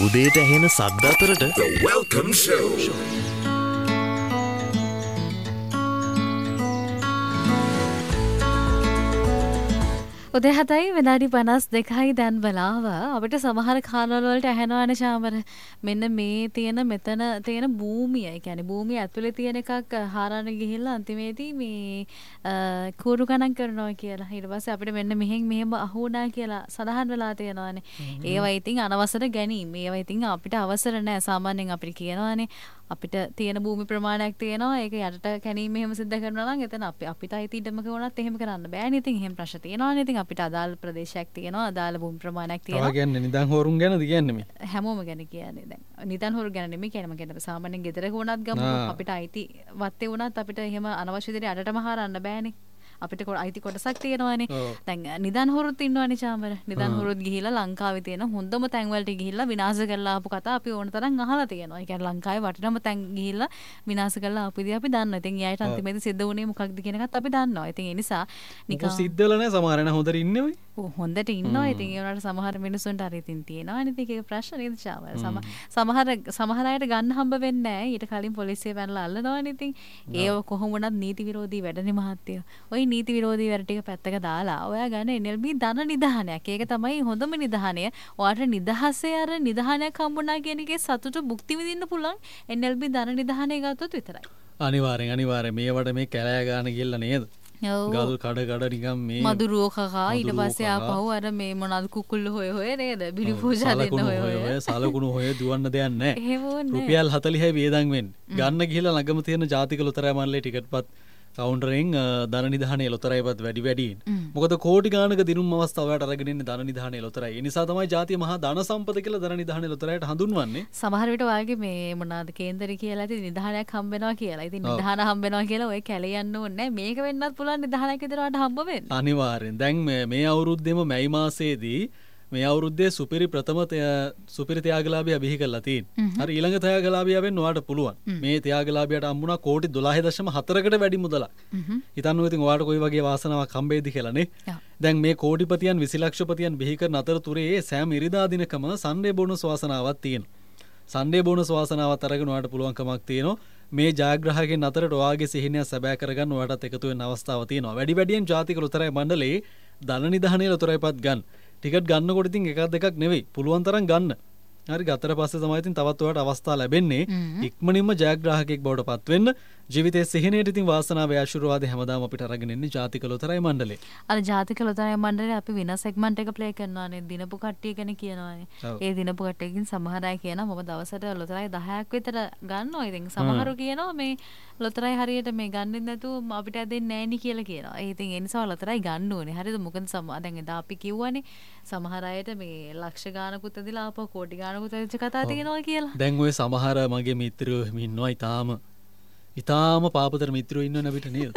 උදේට ඇහෙන සද්ද අතරට The Welcome Show. උදේ 7යි විනාඩි 52යි දැන් බලාව අපිට සමහර කාලවල වලට ඇහෙනවනේ ශාමර මෙන්න මේ තියෙන මෙතන තියෙන භූමිය ඒ කියන්නේ භූමිය ඇතුලේ තියෙන එකක් හාරන්න ගිහිල්ලා අන්තිමේදී මේ කූරු ගණන් කරනවා කියලා ඊට පස්සේ අපිට මෙන්න මෙහෙම අහුණා කියලා සඳහන් වෙලා තියෙනවානේ ඒවා ඉතින් අනවසර ගැනීම ඒවා ඉතින් අපිට අවසර නැහැ සාමාන්‍යයෙන් අපිට කියනවානේ අපිට තියෙන භූමි ප්‍රමාණයක් තියෙනවා ඒක යටට කැණීම එහෙම සිද්ධ කරනවා නම් එතන අපිට අයිති ඉඩමක වුණත් එහෙම කරන්න බෑනේ ඉතින් එහෙම ප්‍රශ්න තියෙනවානේ ඉතින් අපිට අදාළ ප්‍රදේශයක් තියෙනවා අදාළ භූමි ප්‍රමාණයක් තියෙනවා. ඔය කියන්නේ නිදන් හොරුන් ගැනද කියන්නේ මේ? හැමෝම ගැන කියන්නේ දැන් නිදන් හොරු ගැන නෙමෙයි කියන්නේ මම කියන්නේ සාමාන්‍යයෙන් ගෙදරක වුණත් ගමු අපිට අයිති වත්තේ වුණත් අපිට එහෙම අනවශ්‍ය විදිහට අඩටම හරන්න බෑනේ. අපිට අයිති කොටසක් තියෙනවානේ. දැන් නිදන් හොරුත් ඉන්නවනේ චාමර. නිදන් හොරුත් ගිහිල්ලා ලංකාවේ තියෙන හොඳම තැන් වලට ගිහිල්ලා විනාශ කරලා ආපු කතා අපි ඕන තරම් අහලා තියෙනවා. ඒ කියන්නේ ලංකාවේ වටිනම තැන් ගිහිල්ලා විනාශ කරලා ආපු ඉතින් අපි දන්නවා. ඉතින් ඊයට අන්තිමේදී සිද්ධ වුණේ මොකක්ද කියන එකත් අපි දන්නවා. ඉතින් ඒ නිසා නිකන් සිද්ධ වෙලා නැහැ සමහර වෙන හොඳට ඉන්නේ ඔය. හොඳට ඉන්නවා. ඉතින් ඒ වුණාට සමහර මිනිස්සුන්ට හරි ඉතින් තියෙනවානේ. ඉතින් ඒක ප්‍රශ්න නේද චාමර. සමහර අයට ගන්න හම්බ වෙන්නේ නැහැ. ඊට කලින් පොලිසිය පැනලා අල්ලනවානේ. ඉතින් ඒව කොහොම වුණත් නීති විරෝධී වැඩනේ මහත්තයෝ. ওই නීති විරෝධී වැඩ ටික පැත්තක දාලා ඔයා ගන්න NLB ධන නිධානයක්. ඒක තමයි හොඳම නිධානය. ඔයාට නිදහසේ අර නිධානයක් හම්බුණා කියන එකේ සතුට භුක්ති විඳින්න පුළුවන් NLB ධන නිධානය ගත්තොත් විතරයි. අනිවාර්යෙන් මේවට මේ කැලෑ ගන්න ගිහලා නේද? ගල් කඩ නිකන් මේ මදුරුවෝ කකා ඊට පස්සේ ආපහු අර මේ මොනවාද කුකුල්ල හොය නේද? බිලි පූජා දෙන්න හොය. සලකුණු හොය දුවන්න දෙයක් නැහැ. එහෙම ඕනේ. රුපියල් 40යි වේදන් වෙන්නේ. ගන්න ගිහලා ළඟම තියෙන ජාතික ලොතරැයි මණ්ඩලයේ ටිකට්පත් කවුන්ටරෙන් ධන නිධානයේ ලොතරැයිපත් වැඩියෙන්. මොකද කෝටි ගානක දිනුම් අවස්ථාවට අරගෙන ඉන්නේ ධන නිධානයේ ලොතරැයි. ඒ නිසා තමයි ජාතිය මහා ධන සම්පත කියලා ධන නිධානයේ ලොතරැයිට හඳුන්වන්නේ. සමහර විට වාගේ මේ මොනවාද කේන්දරේ කියලා ඉතින් නිධානයක් හම්බ වෙනවා කියලා. ඉතින් නිධාන හම්බ වෙනවා කියලා ඔය කැලේ යන්න ඕනේ නැහැ. මේක වෙන්නත් පුළුවන් නිධානයක් විතරට හම්බ වෙන්න. අනිවාර්යෙන්. දැන් මේ අවුරුද්දේම මැයි මාසයේදී මේ අවුරුද්දේ සුපිරි සුපිරි ත්‍යාගලාභියා බිහි කරලා තියෙනවා. හරි ඊළඟ ත්‍යාගලාභියා වෙන්න ඔයාලට පුළුවන්. මේ ත්‍යාගලාභියාට හම්බුණා කෝටි 12.4කට වැඩි මුදලක්. හිතන්නකෝ ඉතින් ඔයාලට කොයි වගේ වාසනාවක් හම්බෙයිද කියලා නේ. දැන් මේ කෝටිපතියන් 20 ලක්ෂපතියන් බිහි කරන අතරතුරේ සෑම ඉරිදා දිනකම සන්ඩේ බෝනස් වාසනාවක් තියෙනවා. සන්ඩේ බෝනස් වාසනාවත් අරගෙන ඔයාලට පුළුවන්කමක් තියෙනවා. මේ ජයග්‍රාහකයන් අතරට ඔයාගේ සිහිනය සැබෑ කරගන්න ඔයාලටත් එකතු වෙන්න අවස්ථාවක් තියෙනවා. වැඩියෙන් ජාතික ලොතරැයි මණ්ඩලයේ ධන නිධානයේ ලොතරැයිපත් ගන්න. ටිකට් ගන්නකොට ඉතින් එකක් දෙකක් නෙවෙයි පුළුවන් තරම් ගන්න. හරි ගත්තට පස්සේ තමයි ඉතින් තවත් ඔයාලට අවස්ථා ලැබෙන්නේ ඉක්මනින්ම ජයග්‍රාහකයෙක් බවට පත් වෙන්න. ජීවිතයේ සිහිනයට ඉතින් වාසනාවේ ආශිර්වාදේ හැමදාම අපිට අරගෙන ඉන්නේ ජාතික ලොතරැයි මණ්ඩලේ. අර ජාතික ලොතරැයි මණ්ඩලේ අපි වෙන සෙග්මන්ට් එක ප්ලේ කරනවානේ දිනපු කට්ටිය ගැන කියනවානේ. ඒ දිනපු කට්ටියකින් සමහර අය කියනවා මම දවසට ලොතරැයි 10ක් විතර ගන්නවා. ඉතින් සමහරු කියනවා මේ ලොතරැයි හරියට මේ ගන්නෙත් නැතුව අපිට දෙන්නේ නැහැ නේ කියලා කියනවා. ඒ ඉතින් ඒ නිසා ලොතරැයි ගන්න ඕනේ. හරිද? මොකද දැන් එදා අපි කිව්වනේ සමහර අයට මේ ලක්ෂ ගානකුත් ඇදලා ආපහු කෝටි ගානකුත් ඇදිච්ච කතා තියෙනවා කියලා. දැන් ඔය සමහර මගේ මිත්‍රයෝ ඉන්නවා ඊටාම පාපතර මිත්‍රයෝ ඉන්නවනේ අපිට නේද?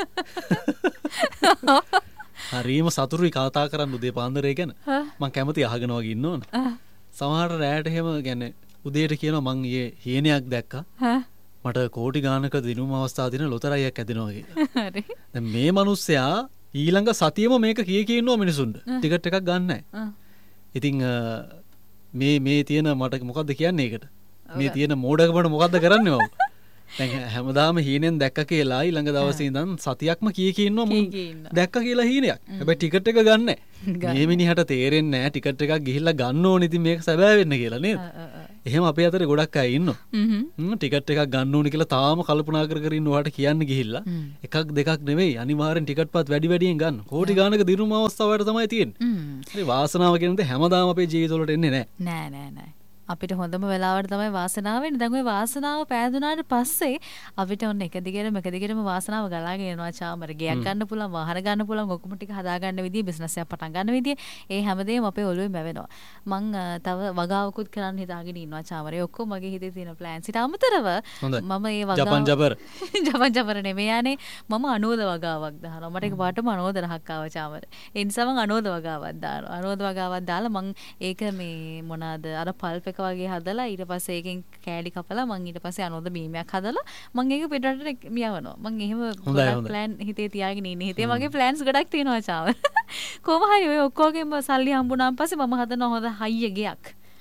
හරිම සතුටුයි කතා කරන්න උදේ පාන්දරේ ගැන. මං කැමති අහගෙන වගේ ඉන්නවනේ. සමහර රැයට එහෙම කියන්නේ උදේට කියනවා මං ඊයේ හීනයක් දැක්කා. මට කෝටි ගානක දිනුම් අවස්ථාව දින ලොතරැයියක් ඇදෙනවා කියලා. හරි. දැන් මේ මිනිස්සයා ඊළඟ සතියෙම මේක කිය ඉන්නවා මිනිසුන්ට. ටිකට් එකක් ගන්න නැහැ. ඉතින් මේ තියෙන මට මොකද්ද කියන්නේ ඒකට? මේ තියෙන මෝඩකමට මොකද්ද කරන්නේ මම? දැන් හැමදාම හීනෙන් දැක්ක කියලා ඊළඟ දවසේ ඉඳන් සතියක්ම කී ඉන්නවා මම දැක්ක කියලා හීනයක්. හැබැයි ටිකට් එක ගන්න නැහැ. මේ මිනිහට තේරෙන්නේ නැහැ ටිකට් එකක් ගිහිල්ලා ගන්න ඕනේ ඉතින් මේක සැබෑ වෙන්න කියලා නේද? එහෙම අපේ අතරේ ගොඩක් අය ඉන්නවා. ටිකට් එකක් ගන්න ඕනේ කියලා තාම කල්පනා කර ඉන්න ඔයාට කියන්න ගිහිල්ලා එකක් දෙකක් නෙවෙයි අනිවාර්යෙන් ටිකට්පත් වැඩියෙන් ගන්න. කෝටි ගානක දිනුම අවස්ථාවට තමයි තියෙන්නේ. හරි වාසනාව කියන්නේ හැමදාම අපේ ජීවිතවලට එන්නේ නැහැ. නෑ. අපිට හොඳම වෙලාවට තමයි වාසනාව වෙන්නේ. දැන් ওই වාසනාව පෑදුනාට පස්සේ අපිට ඔන්න එක දිගටම වාසනාව ගලාගෙන යනවා චාමර. ගයක් ගන්න පුළුවන්, වාහන ගන්න පුළුවන්, ඔක්කොම ටික හදා ගන්න විදිය, බිස්නස් එකක් පටන් ගන්න විදිය, ඒ හැමදේම අපේ ඔළුවේ මැවෙනවා. මං තව වගාවකුත් කරන්න හිතාගෙන ඉන්නවා චාමර. ඒ ඔක්කොම මගේ හිතේ තියෙන ප්ලෑන්ස්. ඊට අමතරව මම ඒ වගාව ජපන් ජබර නෙමෙයි යන්නේ. මම අනෝද වගාවක් දානවා. මට ඒක පාටම අනෝද රහක් ආවා චාමර. ඒ නිසා මං අනෝද වගාවක් දානවා. අනෝද වගාවක් දාලා මං ඒක මේ මොනවාද අර පල්ප් එක වගේ හදලා ඊට පස්සේ ඒකෙන් කෑලි කපලා මං ඊට පස්සේ අනෝද බීමයක් හදලා මං ඒක පිටරටට යවනවා. මං එහෙම ගොඩක් ප්ලෑන් හිතේ තියාගෙන ඉන්නේ. හිතේ මගේ ප්ලෑන්ස් ගොඩක් තියෙනවා චාව. කොහොම හරි ඔය ඔක්කොගෙම සල්ලි හම්බුනාන් පස්සේ මම හදනවා හොඳ හයිය ගයක්.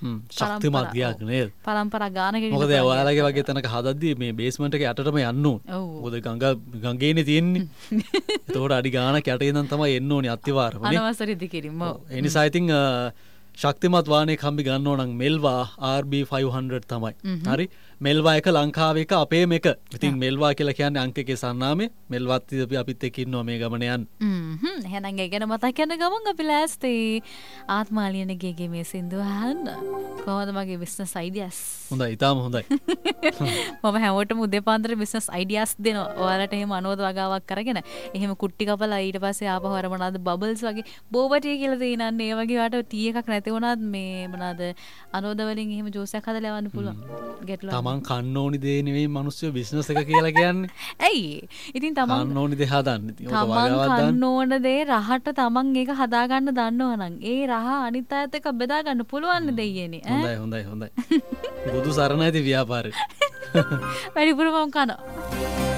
ශක්තිමත් ගයක් නේද පරම්පරා ගානකට මොකද ඔයාලගේ වගේ තැනක හදද්දී මේ බේස්මන්ට් එකේ යටටම යන්න ඕනේ මොකද ගඟේනේ තියෙන්නේ එතකොට අඩි ගානක් යට ඉඳන් තමයි එන්න ඕනේ අත්‍යවාරමනේ අනවසර ඉදිකිරීම ඒ නිසා ඉතින් ශක්තිමත් වාහනයක් හම්බි ගන්න ඕන නම් මෙල්වා RB500 තමයි හරි මෙල්වා එක ලංකාවේ එක අපේම එක ඉතින් මෙල්වා කියලා කියන්නේ අංක එකේ සන්නාමේ මෙල්වත් අපිත් එක්ක ඉන්නවා මේ ගමන යන්න එහෙනම් ඒ ගැන මතක් කරන ගමන් අපි ලෑස්ති ආත්මාලියනගේ මේ සින්දුව අහන්න කොහොමද මගේ බිස්නස් අයිඩියාස් හොඳයි ඊටාම හොඳයි මම හැමෝටම උදේ පාන්දර බිස්නස් අයිඩියාස් දෙනවා ඔයාලට එහෙම අනෝද වගාවක් කරගෙන එහෙම කුට්ටි කපලා ඊට පස්සේ ආපහු අර මොනවාද බබල්ස් වගේ බෝබටිය කියලා තියෙනන්නේ ඒ වගේ වට ටී එකක් නැති වුණාත් මේ මොනවාද අනෝද වලින් එහෙම ජූස් එකක් හදලා යවන්න පුළුවන් ගැටලුවක් තමන් කන්න ඕනි දේ නෙවෙයි මිනිස්සු බිස්නස් එක කියලා කියන්නේ ඇයි ඉතින් තමන් කන්න ඕනි දේ හදන්න ඉතින් ඔක තමන් වගාවක් දාන්න කන්න ඕන දේ රහට තමන් ඒක හදාගන්න දන්නවනම් ඒ රහ අනිත් අයත් එක්ක බෙදා ගන්න පුළුවන් දෙයියනේ ඈ හොඳයි බුදු සරණයිද ව්‍යාපාරේ වැඩිපුර මම කනවා